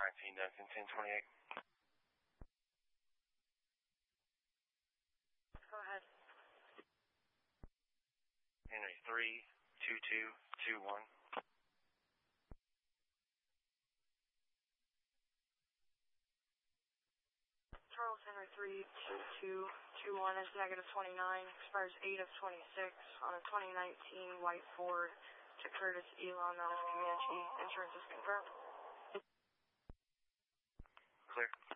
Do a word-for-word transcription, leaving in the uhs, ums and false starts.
nineteen Duncan, ten twenty-eight. Go ahead. Henry three two two two one. Charles Henry three two two two one is negative twenty-nine, expires eight of twenty-six on a twenty nineteen white Ford to Curtis Elon, known as Comanche. Insurance is confirmed. Clear.